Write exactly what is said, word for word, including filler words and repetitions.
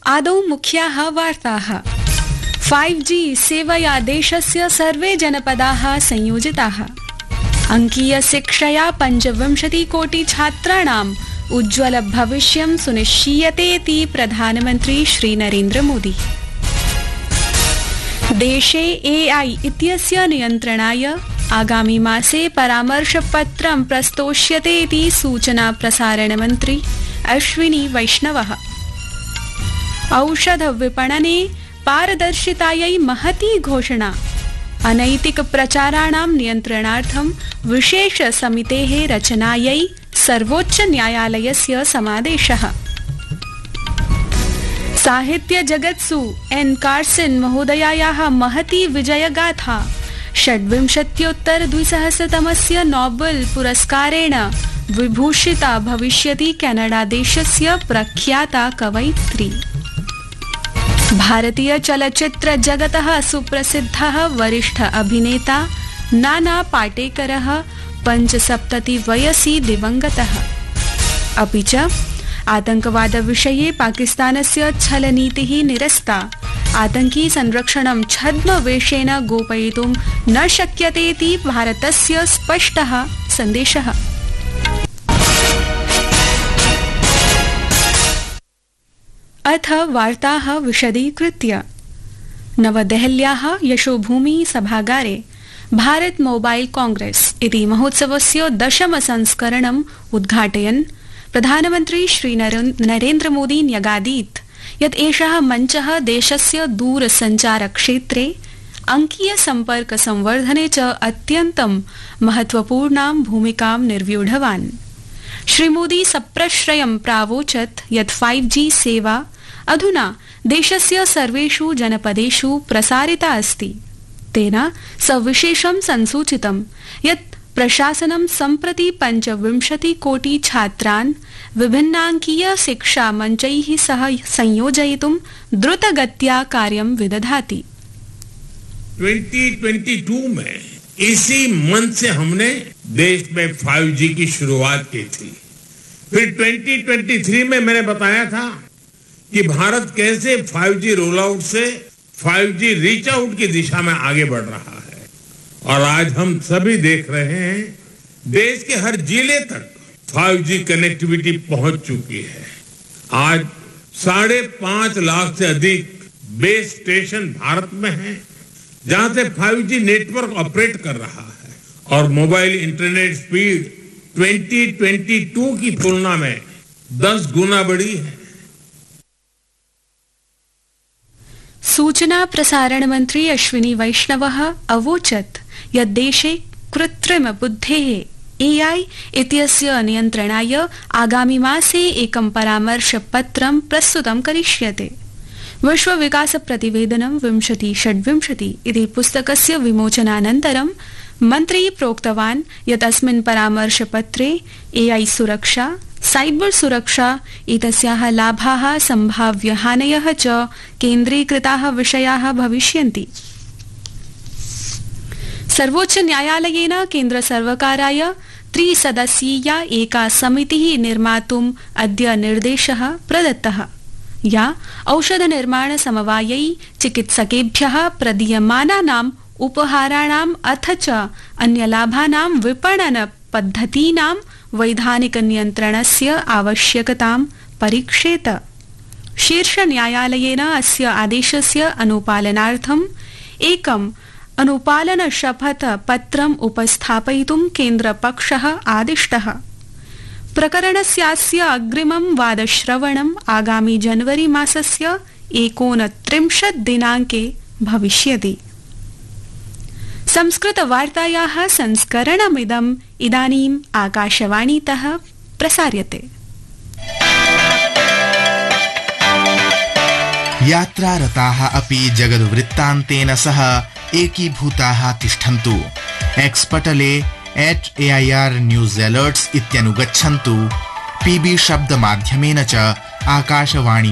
आदौ मुख्याः वार्ताः। Five G सेवया देशस्य सर्वे जनपदाः संयोजिताः। अंकीय शिक्षया पञ्चविंशति कोटि छात्राणाम् उज्ज्वल भविष्यं सुनिश्चीयतेति प्रधानमन्त्री श्री नरेन्द्र मोदी। देशे एआई इत्यस्य नियन्त्रणाय आगामी मासे परामर्शपत्रं प्रस्तोष्यते इति सूचना प्रसारण मन्त्री अश्विनी वैष्णवः। औषध विपणने पारदर्शितायै महती घोषणा। अनैतिक प्रचाराणां नियन्त्रणार्थं विशेष समितेः रचनायै सर्वोच्च न्यायालयस्य समादेशः। साहित्य जगत्सु एन कार्सन महोदयायाः महती विजयगाथा। षड्विंशत्योत्तर द्विसहस्रतमस्य नोबेल पुरस्कारेण विभूषिता भविष्यति कैनडा देशस्य प्रख्याता कवयित्री। भारतीय चलच्चित्र जगतः सुप्रसिद्धः वरिष्ठ अभिनेता नाना पाटेकरः पञ्चसप्तति वयसि दिवंगतः। अपि च आतंकवाद विषये पाकिस्तानस्य छलनीतिः निरस्ता। आतंकी संरक्षणं छद्मवेषेण गोपयितुं न शक्यतेति भारतस्य स्पष्टः सन्देशः। अथ वार्ताः विशदीकृत्य। नवदेहल्याः यशोभूमि सभागारे भारत मोबाइल कांग्रेस इति महोत्सवस्य दशम संस्करणम् उद्घाटयन् प्रधानमन्त्री श्री नरेन्द्र मोदी न्यगादीत् यत् एषः मञ्चः देशस्य दूरसञ्चारक्षेत्रे अंकीय सम्पर्क संवर्धने च अत्यन्तं महत्वपूर्णां भूमिकां निर्व्यूढवान्। श्री मोदी सप्रश्रयं प्रावोचत् यत् फाइव जी सेवा अधुना देशस्य सर्वेषु जनपदेषु प्रसारिता अस्ति। तेन सविशेषं संसूचितं यत् प्रशासनं सम्प्रति पञ्चविंशति कोटि छात्रान् विभिन्नांकीय शिक्षा मञ्चैः सह संयोजयितुं द्रुतगत्या कार्यं विदधाति। ट्वेंटी ट्वेंटी टू में इसी मंथ से हमने देश में फाइव जी की शुरुआत की थी। फिर ट्वेंटी ट्वेंटी थ्री में मैंने बताया था कि भारत कैसे फाइव जी रोल आउट से फाइव जी रीच आउट की दिशा में आगे बढ़ रहा है। और आज हम सभी देख रहे हैं देश के हर जिले तक फाइव जी कनेक्टिविटी पहुंच चुकी है। आज साढ़े पांच लाख से अधिक बेस स्टेशन भारत में हैं, जहां से फाइव जी नेटवर्क ऑपरेट कर रहा है और mobile internet speed twenty twenty two की तुलना में दस गुना बढ़ी है। सूचना प्रसारण मंत्री अश्विनी वैष्णवः अवोचत् यत् देशे कृत्रिम बुद्धेः एआई इत्यस्य नियन्त्रणाय आगामी मासे एकं परामर्शपत्रं प्रस्तुतं करिष्यते। विश्व विकास प्रतिवेदनं विंशति षड्विंशति इति पुस्तकस्य विमोचनानन्तरं मन्त्री प्रोक्तवान् यत् अस्मिन् परामर्शपत्रे एआई सुरक्षा, साइबर सुरक्षा एतस्याः लाभाः सम्भाव्यहानयः च केन्द्रीकृताः विषयाः भविष्यन्ति। सर्वोच्च न्यायालयेन केन्द्र सर्वकाराय त्रिसदस्यीया एका समितिः निर्मातुम् अद्य निर्देशः प्रदत्तः, या औषध निर्माण समवायै चिकित्सकेभ्यः प्रदीयमानानाम् उपहाराणाम् अथ च अन्यलाभानां विपणन पद्धतीनां वैधानिक नियन्त्रणस्य आवश्यकतां परीक्षेत। शीर्ष न्यायालयेन अस्य आदेशस्य अनुपालनार्थम् एकम् अनुपालन शपथ पत्रम् उपस्थापयितुं केन्द्रपक्षः आदिष्टः। प्रकरणस्यास्य अग्रिमं वादश्रवणम् आगामी जनवरी मासस्य एकोनत्रिंशत् दिनाङ्के भविष्यति। संस्कृत वार्तायाः संस्करणमिदम् इदानीम् आकाशवाणीतः प्रसार्यते। यात्रारताः अपि जगद्वृत्तान्तेन सह एकीभूताः तिष्ठन्तु। एक्स पटले eight AIR news alerts इत्यनुगच्छन्तु। PB शब्दमाध्यमेन च आकाशवाणी